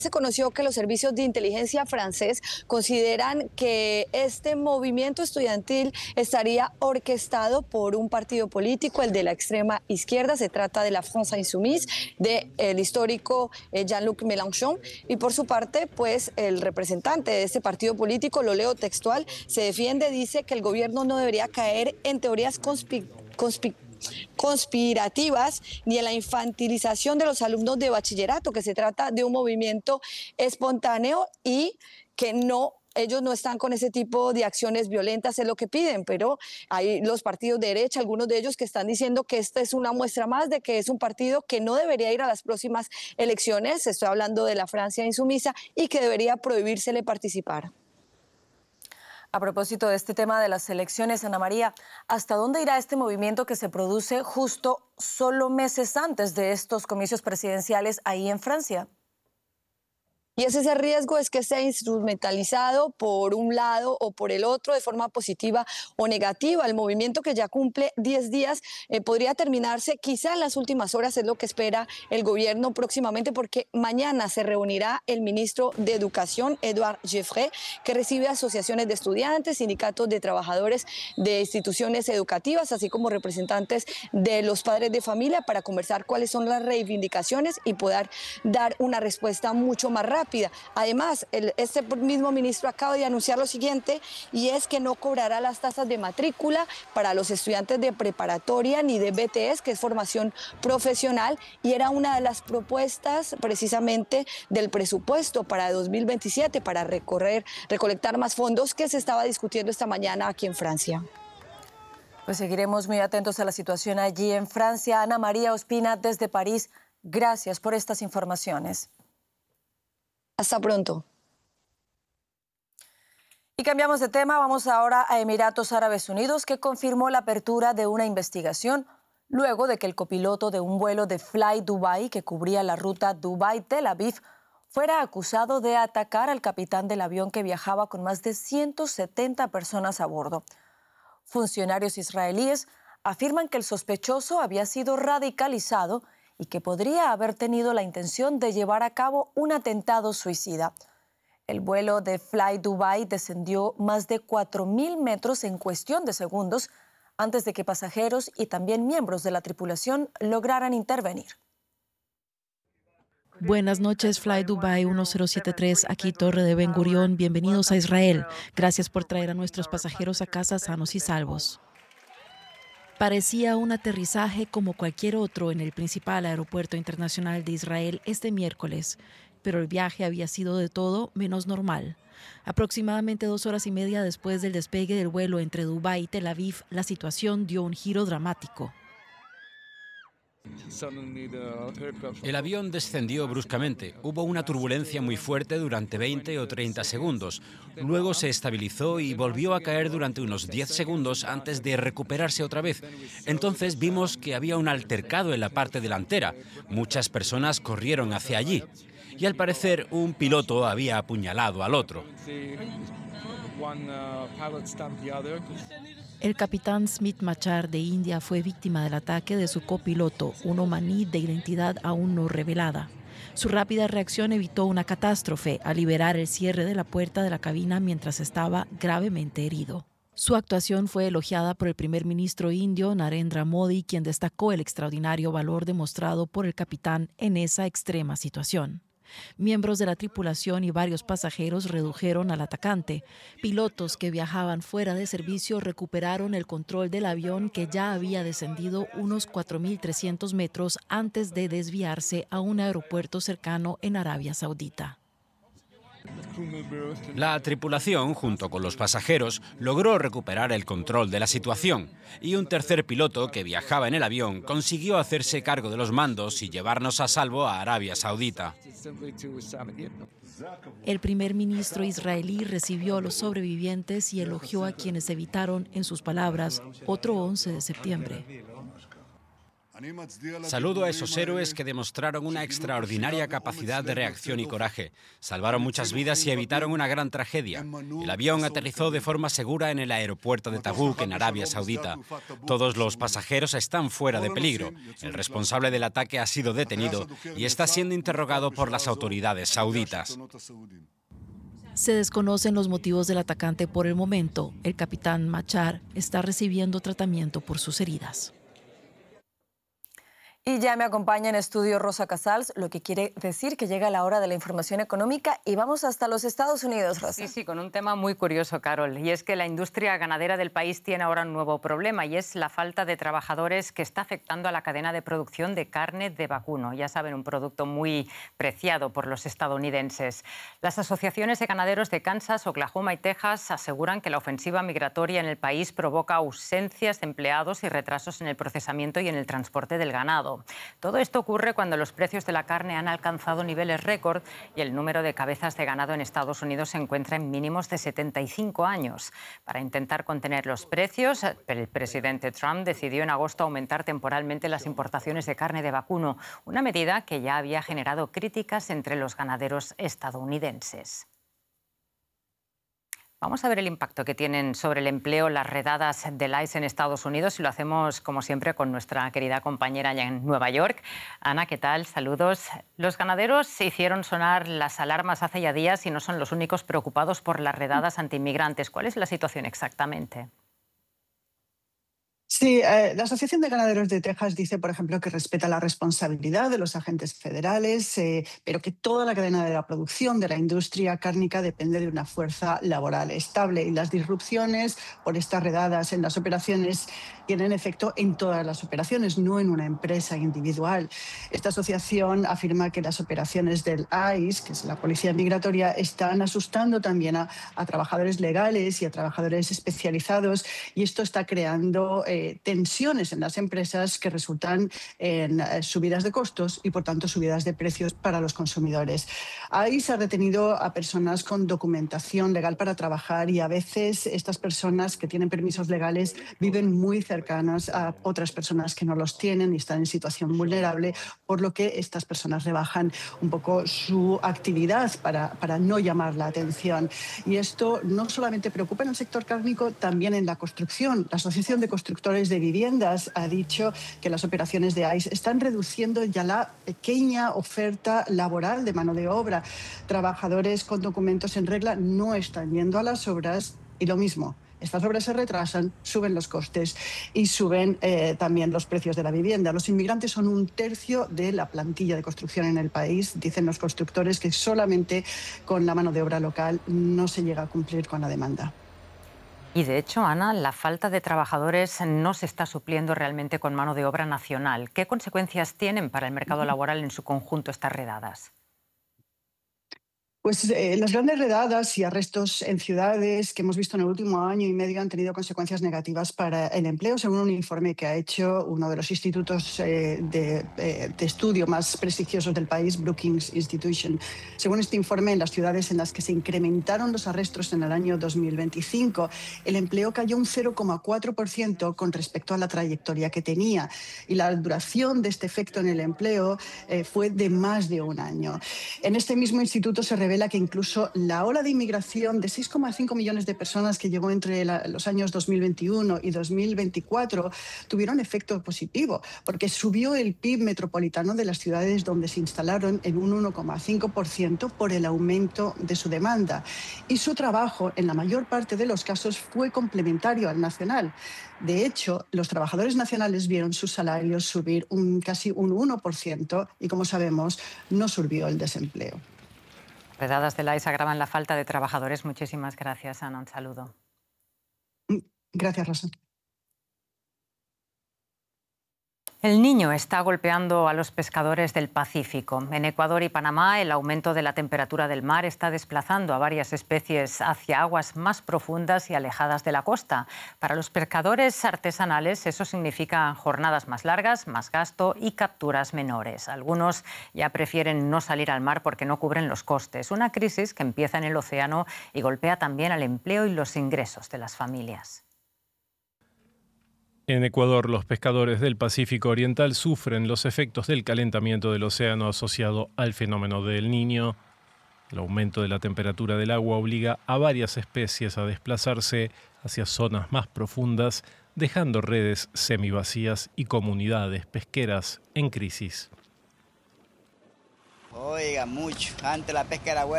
Se conoció que los servicios de inteligencia francés consideran que este movimiento estudiantil estaría orquestado por un partido político, el de la extrema izquierda. Se trata de la France Insoumise, del histórico Jean-Luc Mélenchon. Y por su parte, pues el representante de este partido político, lo leo textual, se defiende, dice que el gobierno no debería caer en teorías conspirativas ni en la infantilización de los alumnos de bachillerato, que se trata de un movimiento espontáneo y que ellos no están con ese tipo de acciones violentas, es lo que piden, pero hay los partidos de derecha, algunos de ellos que están diciendo que esta es una muestra más de que es un partido que no debería ir a las próximas elecciones, estoy hablando de la Francia insumisa, y que debería prohibírsele participar. A propósito de este tema de las elecciones, Ana María, ¿hasta dónde irá este movimiento que se produce justo solo meses antes de estos comicios presidenciales ahí en Francia? Y ese riesgo es que sea instrumentalizado por un lado o por el otro de forma positiva o negativa. El movimiento, que ya cumple 10 días, podría terminarse quizá en las últimas horas, es lo que espera el gobierno próximamente, porque mañana se reunirá el ministro de Educación, Édouard Geoffroy, que recibe asociaciones de estudiantes, sindicatos de trabajadores de instituciones educativas, así como representantes de los padres de familia, para conversar cuáles son las reivindicaciones y poder dar una respuesta mucho más rápida. Además, este mismo ministro acaba de anunciar lo siguiente, y es que no cobrará las tasas de matrícula para los estudiantes de preparatoria ni de BTS, que es formación profesional, y era una de las propuestas precisamente del presupuesto para 2027 para recolectar más fondos, que se estaba discutiendo esta mañana aquí en Francia. Pues seguiremos muy atentos a la situación allí en Francia. Ana María Ospina, desde París, gracias por estas informaciones. Hasta pronto. Y cambiamos de tema, vamos ahora a Emiratos Árabes Unidos, que confirmó la apertura de una investigación luego de que el copiloto de un vuelo de Fly Dubai que cubría la ruta Dubai-Tel Aviv fuera acusado de atacar al capitán del avión que viajaba con más de 170 personas a bordo. Funcionarios israelíes afirman que el sospechoso había sido radicalizado y que podría haber tenido la intención de llevar a cabo un atentado suicida. El vuelo de Fly Dubai descendió más de 4.000 metros en cuestión de segundos antes de que pasajeros y también miembros de la tripulación lograran intervenir. Buenas noches, Fly Dubai 1073, aquí Torre de Ben Gurión. Bienvenidos a Israel. Gracias por traer a nuestros pasajeros a casa sanos y salvos. Parecía un aterrizaje como cualquier otro en el principal aeropuerto internacional de Israel este miércoles, pero el viaje había sido de todo menos normal. Aproximadamente 2 horas y media después del despegue del vuelo entre Dubái y Tel Aviv, la situación dio un giro dramático. El avión descendió bruscamente. Hubo una turbulencia muy fuerte durante 20 o 30 segundos. Luego se estabilizó y volvió a caer durante unos 10 segundos antes de recuperarse otra vez. Entonces vimos que había un altercado en la parte delantera. Muchas personas corrieron hacia allí. Y al parecer un piloto había apuñalado al otro. El capitán Smith Machar de India fue víctima del ataque de su copiloto, un omaní de identidad aún no revelada. Su rápida reacción evitó una catástrofe al liberar el cierre de la puerta de la cabina mientras estaba gravemente herido. Su actuación fue elogiada por el primer ministro indio Narendra Modi, quien destacó el extraordinario valor demostrado por el capitán en esa extrema situación. Miembros de la tripulación y varios pasajeros redujeron al atacante. Pilotos que viajaban fuera de servicio recuperaron el control del avión, que ya había descendido unos 4.300 metros antes de desviarse a un aeropuerto cercano en Arabia Saudita. La tripulación, junto con los pasajeros, logró recuperar el control de la situación, y un tercer piloto que viajaba en el avión consiguió hacerse cargo de los mandos y llevarnos a salvo a Arabia Saudita. El primer ministro israelí recibió a los sobrevivientes y elogió a quienes evitaron, en sus palabras, otro 11 de septiembre. Saludo a esos héroes que demostraron una extraordinaria capacidad de reacción y coraje. Salvaron muchas vidas y evitaron una gran tragedia. El avión aterrizó de forma segura en el aeropuerto de Tabuk, en Arabia Saudita. Todos los pasajeros están fuera de peligro. El responsable del ataque ha sido detenido y está siendo interrogado por las autoridades sauditas. Se desconocen los motivos del atacante por el momento. El capitán Machar está recibiendo tratamiento por sus heridas. Y ya me acompaña en estudio Rosa Casals, lo que quiere decir que llega la hora de la información económica y vamos hasta los Estados Unidos, Rosa. Sí, con un tema muy curioso, Carol, y es que la industria ganadera del país tiene ahora un nuevo problema y es la falta de trabajadores que está afectando a la cadena de producción de carne de vacuno. Ya saben, un producto muy preciado por los estadounidenses. Las asociaciones de ganaderos de Kansas, Oklahoma y Texas aseguran que la ofensiva migratoria en el país provoca ausencias de empleados y retrasos en el procesamiento y en el transporte del ganado. Todo esto ocurre cuando los precios de la carne han alcanzado niveles récord y el número de cabezas de ganado en Estados Unidos se encuentra en mínimos de 75 años. Para intentar contener los precios, el presidente Trump decidió en agosto aumentar temporalmente las importaciones de carne de vacuno, una medida que ya había generado críticas entre los ganaderos estadounidenses. Vamos a ver el impacto que tienen sobre el empleo las redadas del ICE en Estados Unidos y lo hacemos, como siempre, con nuestra querida compañera allá en Nueva York. Ana, ¿qué tal? Saludos. Los ganaderos se hicieron sonar las alarmas hace ya días y no son los únicos preocupados por las redadas antiinmigrantes. ¿Cuál es la situación exactamente? Sí, la Asociación de Ganaderos de Texas dice, por ejemplo, que respeta la responsabilidad de los agentes federales, pero que toda la cadena de la producción de la industria cárnica depende de una fuerza laboral estable y las disrupciones por estas redadas en las operaciones tienen efecto en todas las operaciones, no en una empresa individual. Esta asociación afirma que las operaciones del ICE, que es la Policía Migratoria, están asustando también a trabajadores legales y a trabajadores especializados y esto está creando tensiones en las empresas que resultan en subidas de costos y, por tanto, subidas de precios para los consumidores. Ahí se ha retenido a personas con documentación legal para trabajar y a veces estas personas que tienen permisos legales viven muy cercanas a otras personas que no los tienen y están en situación vulnerable, por lo que estas personas rebajan un poco su actividad para no llamar la atención. Y esto no solamente preocupa en el sector cárnico, también en la construcción. La Asociación de Constructores de Viviendas ha dicho que las operaciones de ICE están reduciendo ya la pequeña oferta laboral de mano de obra. Trabajadores con documentos en regla no están yendo a las obras y lo mismo. Estas obras se retrasan, suben los costes y suben también los precios de la vivienda. Los inmigrantes son 1/3 de la plantilla de construcción en el país. Dicen los constructores que solamente con la mano de obra local no se llega a cumplir con la demanda. Y de hecho, Ana, la falta de trabajadores no se está supliendo realmente con mano de obra nacional. ¿Qué consecuencias tienen para el mercado laboral en su conjunto estas redadas? Pues las grandes redadas y arrestos en ciudades que hemos visto en el último año y medio han tenido consecuencias negativas para el empleo, según un informe que ha hecho uno de los institutos de estudio más prestigiosos del país, Brookings Institution. Según este informe, en las ciudades en las que se incrementaron los arrestos en el año 2025, el empleo cayó un 0,4% con respecto a la trayectoria que tenía. Y la duración de este efecto en el empleo fue de más de un año. En este mismo instituto se revela que incluso la ola de inmigración de 6,5 millones de personas que llegó entre los años 2021 y 2024 tuvieron efecto positivo, porque subió el PIB metropolitano de las ciudades donde se instalaron en un 1,5% por el aumento de su demanda. Y su trabajo, en la mayor parte de los casos, fue complementario al nacional. De hecho, los trabajadores nacionales vieron sus salarios subir casi un 1% y, como sabemos, no subió el desempleo. Redadas del ICE agravan la falta de trabajadores. Muchísimas gracias, Ana. Un saludo. Gracias, Rosa. El Niño está golpeando a los pescadores del Pacífico. En Ecuador y Panamá, el aumento de la temperatura del mar está desplazando a varias especies hacia aguas más profundas y alejadas de la costa. Para los pescadores artesanales, eso significa jornadas más largas, más gasto y capturas menores. Algunos ya prefieren no salir al mar porque no cubren los costes. Una crisis que empieza en el océano y golpea también al empleo y los ingresos de las familias. En Ecuador, los pescadores del Pacífico Oriental sufren los efectos del calentamiento del océano asociado al fenómeno del Niño. El aumento de la temperatura del agua obliga a varias especies a desplazarse hacia zonas más profundas, dejando redes semivacías y comunidades pesqueras en crisis. Oiga, mucho. Antes la pesca era buena.